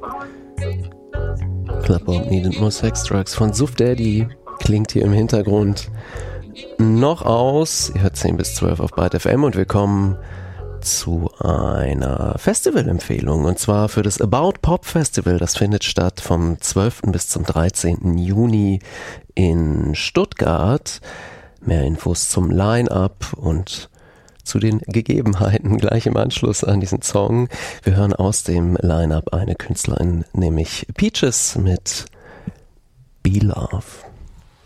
Clubbomb Needed More Sex Drugs von Suf Daddy klingt hier im Hintergrund noch aus. Ihr hört 10 bis 12 auf Byte FM und willkommen zu einer Festivalempfehlung, und zwar für das About Pop Festival. Das findet statt vom 12. bis zum 13. Juni in Stuttgart. Mehr Infos zum Line-Up und zu den Gegebenheiten gleich im Anschluss an diesen Song. Wir hören aus dem Line-Up eine Künstlerin, nämlich Peaches mit Be Love.